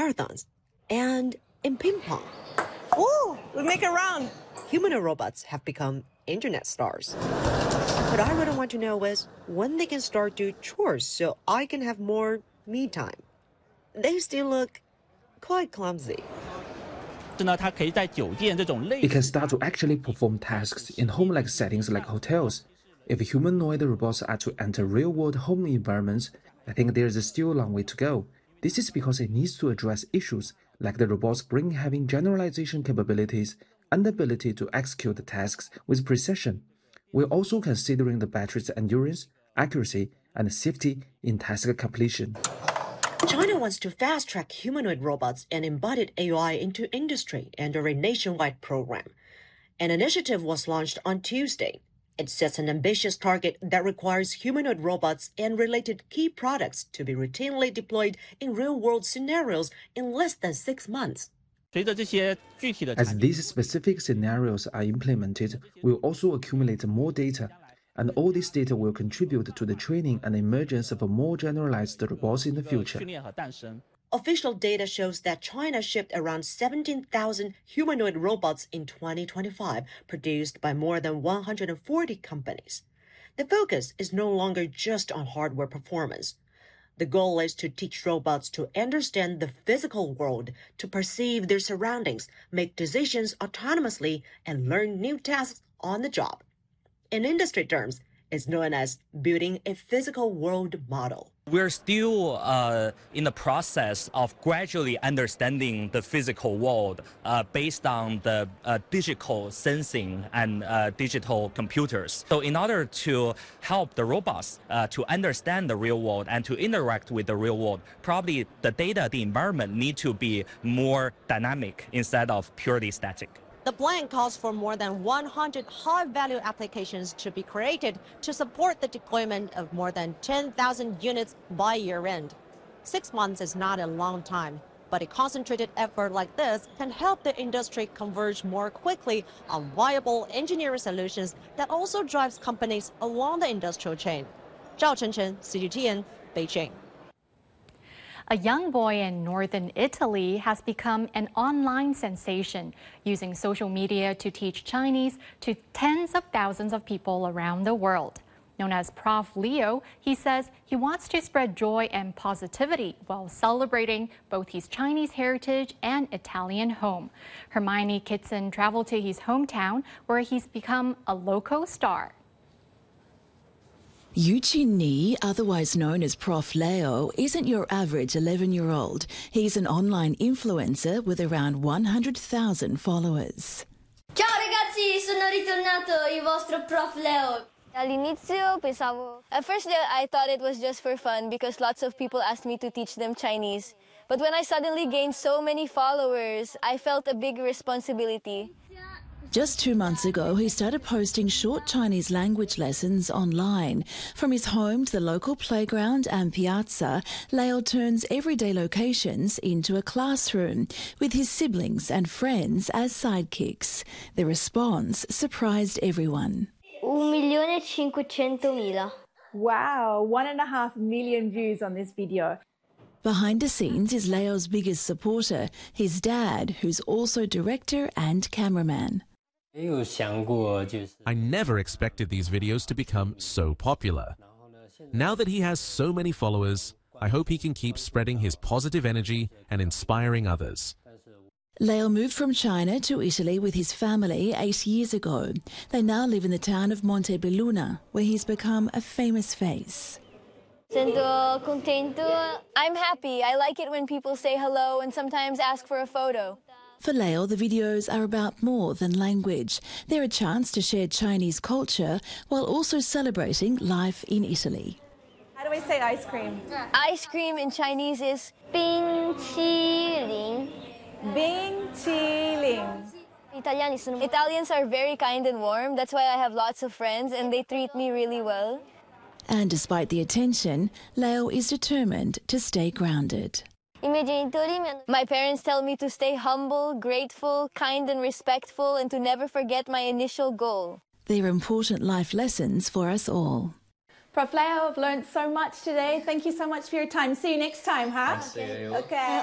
marathons, and in ping pong. Ooh, we make a round. Humanoid robots have become internet stars. What I really want to know is when they can start do chores so I can have more me time. They still look quite clumsy. It can start to actually perform tasks in home-like settings like hotels. If humanoid robots are to enter real-world home environments, I think there is still a long way to go. This is because it needs to address issues like the robot's brain having generalization capabilities and the ability to execute the tasks with precision. We're also considering the battery's endurance, accuracy, and safety in task completion. China wants to fast-track humanoid robots and embodied AI into industry under a nationwide program. An initiative was launched on Tuesday. It sets an ambitious target that requires humanoid robots and related key products to be routinely deployed in real-world scenarios in less than 6 months. As these specific scenarios are implemented, we'll also accumulate more data, and all this data will contribute to the training and emergence of more generalized robots in the future. Official data shows that China shipped around 17,000 humanoid robots in 2025, produced by more than 140 companies. The focus is no longer just on hardware performance. The goal is to teach robots to understand the physical world, to perceive their surroundings, make decisions autonomously, and learn new tasks on the job. In industry terms, it's known as building a physical world model. We're still in the process of gradually understanding the physical world based on the digital sensing and digital computers. So in order to help the robots to understand the real world and to interact with the real world, probably the data, the environment need to be more dynamic instead of purely static. The plan calls for more than 100 high-value applications to be created to support the deployment of more than 10,000 units by year-end. 6 months is not a long time, but a concentrated effort like this can help the industry converge more quickly on viable engineering solutions that also drives companies along the industrial chain. Zhao Chenchen, CGTN, Beijing. A young boy in northern Italy has become an online sensation, using social media to teach Chinese to tens of thousands of people around the world. Known as Prof. Leo, he says he wants to spread joy and positivity while celebrating both his Chinese heritage and Italian home. Hermione Kitson traveled to his hometown, where he's become a local star. Yu Qin Ni, otherwise known as Prof. Leo, isn't your average 11-year-old. He's an online influencer with around 100,000 followers. Ciao ragazzi, sono ritornato, il vostro Prof. Leo. All'inizio pensavo... At first I thought it was just for fun because lots of people asked me to teach them Chinese. But when I suddenly gained so many followers, I felt a big responsibility. Just 2 months ago, he started posting short Chinese language lessons online. From his home to the local playground and piazza, Leo turns everyday locations into a classroom, with his siblings and friends as sidekicks. The response surprised everyone. 1.5 Wow, 1.5 million views on this video. Behind the scenes is Leo's biggest supporter, his dad, who's also director and cameraman. I never expected these videos to become so popular. Now that he has so many followers, I hope he can keep spreading his positive energy and inspiring others. Leo moved from China to Italy with his family 8 years ago. They now live in the town of Montebelluna, where he's become a famous face. Sento contento. I'm happy. I like it when people say hello and sometimes ask for a photo. For Leo, the videos are about more than language. They're a chance to share Chinese culture while also celebrating life in Italy. How do we say ice cream? Ice cream in Chinese is 冰淇淋. 冰淇淋. Italians are very kind and warm. That's why I have lots of friends and they treat me really well. And despite the attention, Leo is determined to stay grounded. My parents tell me to stay humble, grateful, kind and respectful and to never forget my initial goal. They're important life lessons for us all. Prof. Leo, I've learned so much today. Thank you so much for your time. See you next time, huh? See you. Okay.